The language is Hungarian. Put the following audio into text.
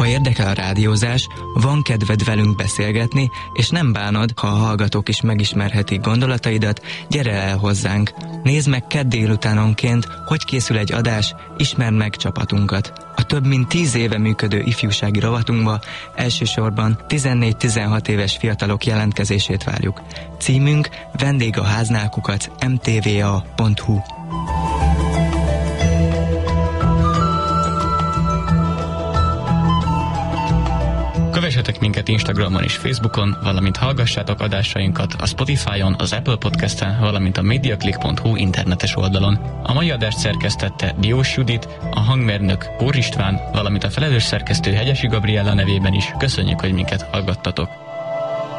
érdekel a rádiózás, van kedved velünk beszélgetni, és nem bánod, ha a hallgatók is megismerhetik gondolataidat, gyere el hozzánk. Nézd meg kedd délutánonként, hogy készül egy adás, ismerd meg csapatunkat. A több mint 10 éve működő ifjúsági rovatunkba elsősorban 14-16 éves fiatalok jelentkezését várjuk. Címünk vendégháznál@mtva.hu. Kövessetek minket Instagramon és Facebookon, valamint hallgassátok adásainkat a Spotify-on, az Apple Podcast-en, valamint a mediaclick.hu internetes oldalon. A mai adást szerkesztette Diós Judit, a hangmérnök Pór István, valamint a felelős szerkesztő Hegyesi Gabriella nevében is köszönjük, hogy minket hallgattatok.